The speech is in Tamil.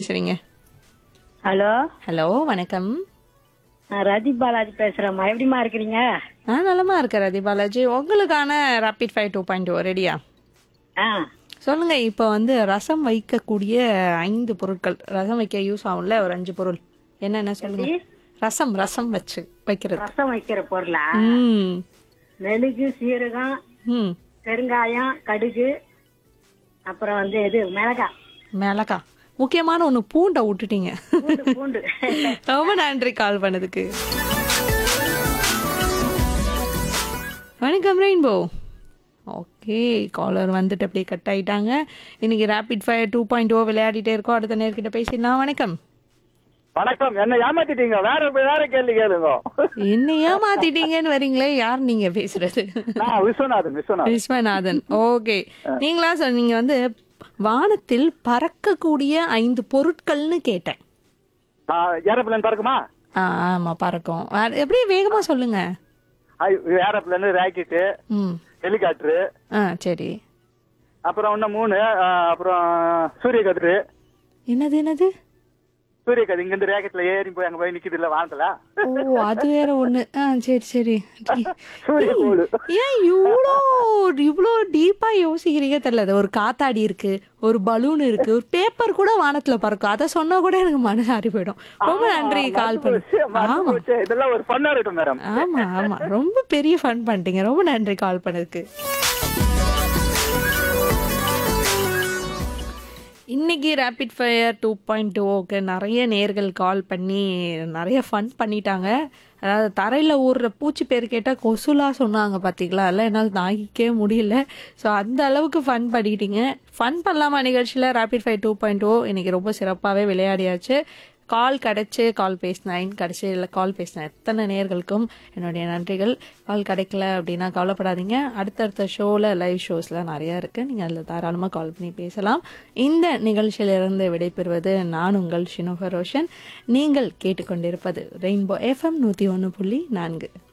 பேசுறீங்க? ஹலோ, ஹலோ, வணக்கம். நான் ரஜித் பாலாஜி பேசுறேம்மா. எப்படிம்மா இருக்கிறீங்க? நான் நலமா இருக்கேன் ரதி பாலாஜி. உங்களுக்கான ராபிட் ஃபயர் 2.0 ரெடியா? ஆ, சொல்லுங்க. இப்போ வந்து ரசம் வைக்கக்கூடிய 5 பொருட்கள். ரசம் வைக்க யூஸ் ஆகும்ல ஒரு 5 பொருள். என்னென்ன சொல்லுங்க. எப்படி? ரசம் ரசம் வச்சு வைக்கிறது. ரசம் வைக்கிற பொருளா? ம் மெழுகு, சீரகம், ம் பெருங்காயம், கடுகு, அப்புறம் வந்து இது மிளகாய், மிளகா. முக்கியமான ஒன்று பூண்டை விட்டுட்டீங்க. பூண்டு பூண்டு. ரொம்ப நன்றி கால் பண்ணதுக்கு. வணக்கம் ரெயின்போ. ஓகே, காலர் வந்துட்டு அப்படியே கட் ஆயிட்டாங்க. இன்னைக்கு ராபிட் ஃபயர் 2.0 விளையாடிட்டே இருக்கோம். அடுத்த நேர்கிட்ட பேசிடலாம். வணக்கம். வணக்கம். என்ன ஏமாத்திட்டீங்க? வேற கேள்வி கேளுங்க. என்ன ஏமாத்திட்டீங்கன்னு வரீங்களே, யார் நீங்க பேசுறது? நான் விஸ்வநாதன். விஸ்வநாதன். ஓகே, நீங்களா நீங்க வந்து வானத்தில் பறக்கக்கூடிய 5 பொருட்கள்னு கேட்டேன். ஏரோப்ளேன் பறக்குமா? ஆமா, பறக்கும். எப்படி வேகமா சொல்லுங்க. ஏரோப்ளேன், ராக்கெட்டு, ம் ஹெலிகாப்டரு, சரி. அப்புறம் இன்னும் 3, அப்புறம் சூரியகதிரு. என்னது? சூரியகதிர் இங்க இருந்து ராக்கெட்ல ஏறி போய் அங்க போய் நிக்குது இல்ல வானத்துல. ஓ, அது வேற ஒண்ணு. சரி. சூரியகோளு. ஏன் இவ்வளோ டீப்பா யோசிக்கிறீங்க தெரியல. அது ஒரு காத்தாடி இருக்கு, ஒரு பலூன் இருக்கு, ஒரு பேப்பர் கூட வானத்துல பறக்கும். அதை சொன்னா கூட எனக்கு மனசு ஆறி போயிடும். ரொம்ப நன்றி கால் பண்ணி. ஆமா இதெல்லாம் ஒரு ஃபன்னா இருக்கும் மேடம். ஆமா, ரொம்ப பெரிய ஃபன் பண்ணிட்டீங்க. ரொம்ப நன்றி கால் பண்ணதுக்கு. இன்னைக்கு ரேபிட் ஃபயர் 2.0க்கு நிறைய நேர்கள் கால் பண்ணி நிறைய ஃபன் பண்ணிட்டாங்க. அதாவது தரையில் ஊறுற பூச்சி பேர் கேட்டால் கொசுலா சொன்னாங்க பார்த்தீங்களா? அதெல்லாம் என்னால் தாங்கிக்கவே முடியல. ஸோ அந்த அளவுக்கு ஃபன் பண்ணிட்டீங்க. ஃபன் பண்ணலாமா நிகழ்ச்சியில் ரேபிட் ஃபயர் 2.0 இன்னைக்கு ரொம்ப சிறப்பாகவே விளையாடியாச்சு. கால் கிடைச்சி கால் பேசினேன், கால் பேசினேன் எத்தனை நேர்களுக்கும் என்னுடைய நன்றிகள். கால் கிடைக்கல அப்படின்னா கவலைப்படாதீங்க. அடுத்தடுத்த ஷோவில், லைவ் ஷோஸில் நிறையா இருக்குது. நீங்கள் அதில் தாராளமாக கால் பண்ணி பேசலாம். இந்த நிகழ்ச்சியிலிருந்து விடைபெறுவது நான் உங்கள் ஷினோஃபர் ரோஷன். நீங்கள் கேட்டுக்கொண்டிருப்பது ரெயின்போ FM 101.4.